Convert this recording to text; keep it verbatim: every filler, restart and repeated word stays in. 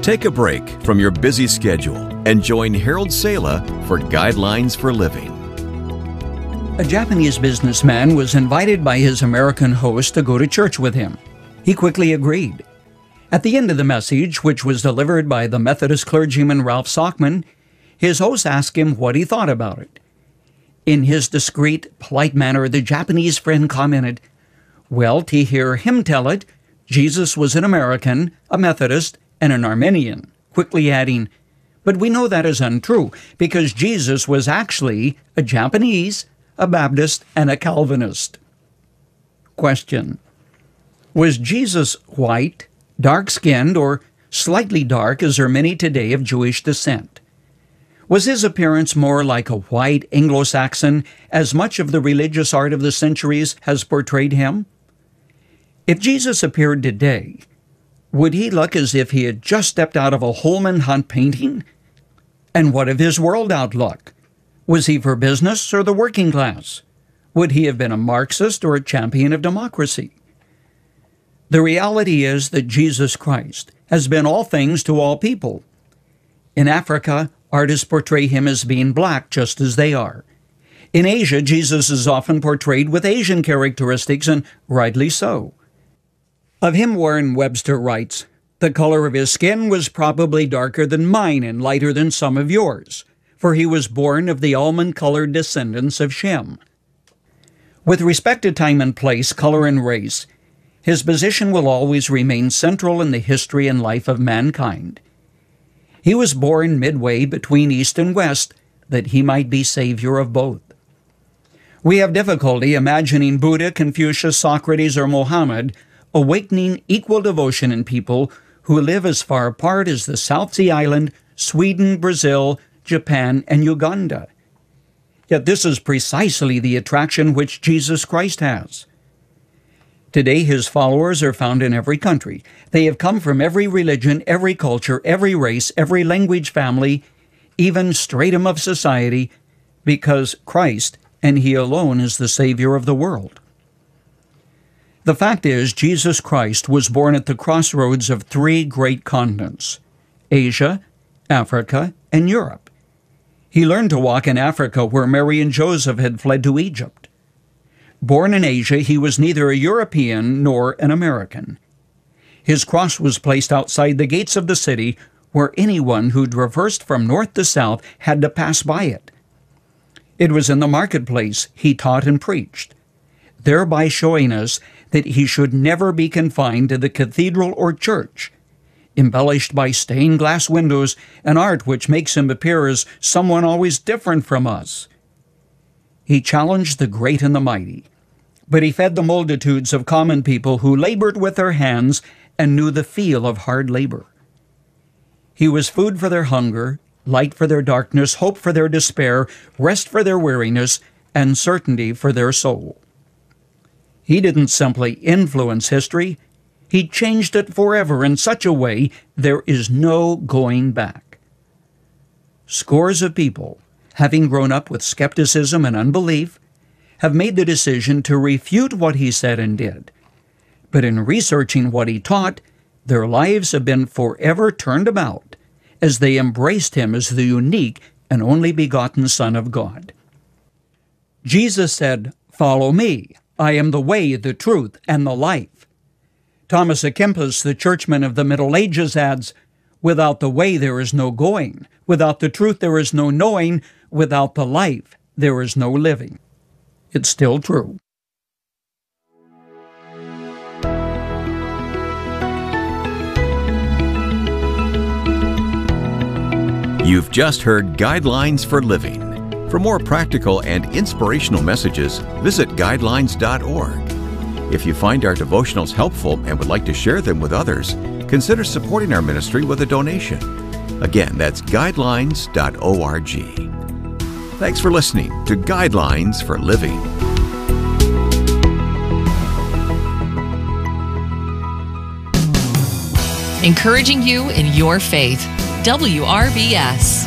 Take a break from your busy schedule and join Harold Sala for Guidelines for Living. A Japanese businessman was invited by his American host to go to church with him. He quickly agreed. At the end of the message, which was delivered by the Methodist clergyman Ralph Sockman, his host asked him what he thought about it. In his discreet, polite manner, the Japanese friend commented, "Well, to hear him tell it, Jesus was an American, a Methodist, and an Armenian," quickly adding, "But we know that is untrue, because Jesus was actually a Japanese, a Baptist, and a Calvinist." Question: was Jesus white, dark-skinned, or slightly dark, as are many today of Jewish descent? Was his appearance more like a white Anglo-Saxon, as much of the religious art of the centuries has portrayed him? If Jesus appeared today, would he look as if he had just stepped out of a Holman Hunt painting? And what of his world outlook? Was he for business or the working class? Would he have been a Marxist or a champion of democracy? The reality is that Jesus Christ has been all things to all people. In Africa, artists portray him as being black just as they are. In Asia, Jesus is often portrayed with Asian characteristics, and rightly so. Of him, Warren Webster writes, "The color of his skin was probably darker than mine and lighter than some of yours, for he was born of the almond-colored descendants of Shem." With respect to time and place, color and race, his position will always remain central in the history and life of mankind. He was born midway between East and West, that he might be Savior of both. We have difficulty imagining Buddha, Confucius, Socrates, or Mohammed awakening equal devotion in people who live as far apart as the South Sea Island, Sweden, Brazil, Japan, and Uganda. Yet this is precisely the attraction which Jesus Christ has. Today, his followers are found in every country. They have come from every religion, every culture, every race, every language family, even stratum of society, because Christ, and he alone, is the Savior of the world. The fact is, Jesus Christ was born at the crossroads of three great continents: Asia, Africa, and Europe. He learned to walk in Africa, where Mary and Joseph had fled to Egypt. Born in Asia, he was neither a European nor an American. His cross was placed outside the gates of the city, where anyone who traversed from north to south had to pass by it. It was in the marketplace he taught and preached, thereby showing us that he should never be confined to the cathedral or church, embellished by stained glass windows and art which makes him appear as someone always different from us. He challenged the great and the mighty, but he fed the multitudes of common people who labored with their hands and knew the feel of hard labor. He was food for their hunger, light for their darkness, hope for their despair, rest for their weariness, and certainty for their soul. He didn't simply influence history, he changed it forever in such a way there is no going back. Scores of people, having grown up with skepticism and unbelief, have made the decision to refute what he said and did. But in researching what he taught, their lives have been forever turned about as they embraced him as the unique and only begotten Son of God. Jesus said, "Follow me. I am the way, the truth, and the life." Thomas à Kempis, the churchman of the Middle Ages, adds, "Without the way there is no going. Without the truth there is no knowing. Without the life there is no living." It's still true. You've just heard Guidelines for Living. For more practical and inspirational messages, visit guidelines dot org. If you find our devotionals helpful and would like to share them with others, consider supporting our ministry with a donation. Again, that's guidelines dot org. Thanks for listening to Guidelines for Living. Encouraging you in your faith. W R B S.